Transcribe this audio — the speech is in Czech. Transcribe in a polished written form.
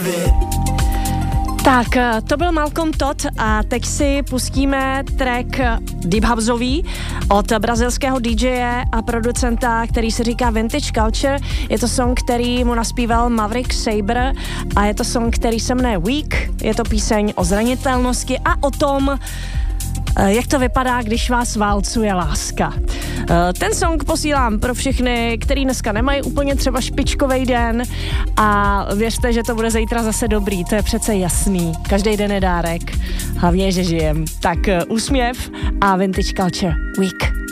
Tak, to byl Malcolm Todd a teď si pustíme track Deep Houseový od brazilského DJe a producenta, který se říká Vintage Culture. Je to song, který mu naspíval Maverick Sabre a je to song, který se jmenuje Weak. Je to píseň o zranitelnosti a o tom, jak to vypadá, když vás válcuje láska. Ten song posílám pro všechny, který dneska nemají úplně třeba špičkovej den a věřte, že to bude zítra zase dobrý, to je přece jasný. Každý den je dárek, hlavně, že žijem. Tak úsměv a Vintage Culture Week.